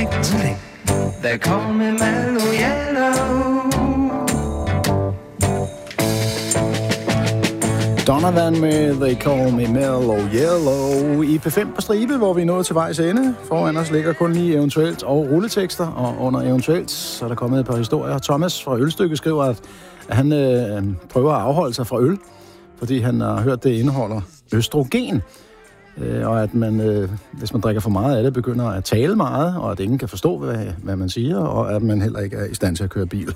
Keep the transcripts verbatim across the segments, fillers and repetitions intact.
They call me Mellow Yellow. Donovan med They Call Me Mellow Yellow i P fem på stribe, hvor vi er nået til vejs ende. Foran os ligger kun lige eventuelt og rulletekster, og under eventuelt så er der kommet et par historier. Thomas fra Ølstykke skriver, at han øh, prøver at afholde sig fra øl, fordi han har hørt, det indeholder østrogen. Øh, og at man, øh, hvis man drikker for meget af det, begynder at tale meget, og at ingen kan forstå, hvad, hvad man siger, og at man heller ikke er i stand til at køre bil.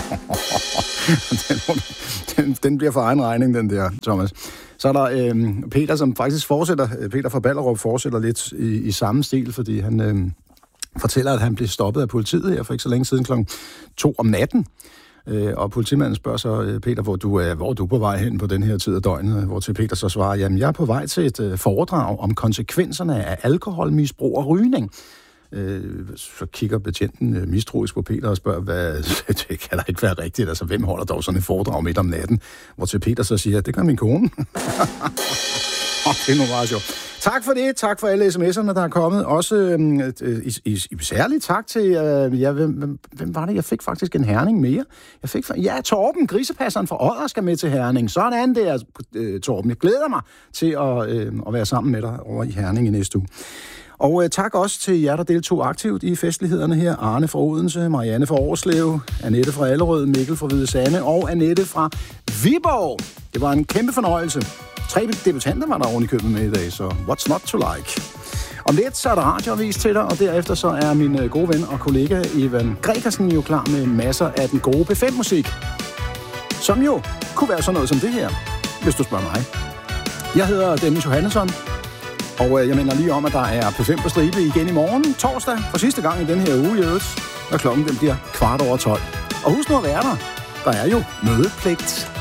den, den, den bliver for egen regning, den der, Thomas. Så er der øh, Peter, som faktisk fortsætter, Peter fra Ballerup fortsætter lidt i, i samme stil, fordi han øh, fortæller, at han blev stoppet af politiet her for ikke så længe siden klokken to om natten. Øh, og politimanden spørger så, Peter, hvor du er, hvor er du på vej hen på den her tid af døgnet? Hvor til Peter så svarer, jamen jeg er på vej til et øh, foredrag om konsekvenserne af alkoholmisbrug og rygning. Øh, så kigger betjenten øh, mistroisk på Peter og spørger, hvad, det kan da ikke være rigtigt, altså hvem holder dog sådan et foredrag midt om natten? Hvor til Peter så siger, det gør min kone. Det er nu meget sjovt. Tak for det. Tak for alle sms'erne, der er kommet. Også øh, i, i, i særligt tak til, øh, ja, hvem, hvem, hvem var det? Jeg fik faktisk en Herning mere. Jeg fik, ja, Torben, grisepasseren fra Odder, skal med til Herning. Sådan der, øh, Torben. Jeg glæder mig til at, øh, at være sammen med dig over i Herning i næste uge. Og øh, tak også til jer, der deltog aktivt i festlighederne her. Arne fra Odense, Marianne fra Årslev, Annette fra Allerød, Mikkel fra Hvide Sande og Annette fra Viborg. Det var en kæmpe fornøjelse. Tre debutanter var der oven i købet med i dag, så what's not to like? Om lidt så er der radioavis til dig, og derefter så er min gode ven og kollega Evan Gregersen jo klar med masser af den gode P fem musik. Som jo kunne være sådan noget som det her, hvis du spørger mig. Jeg hedder Dennis Johannesson, og jeg mener lige om, at der er P fem på stribe igen i morgen, torsdag, for sidste gang i den her uge i øvrigt, når klokken den bliver kvart over tolv. Og husk nu at være der. Der er jo mødepligt.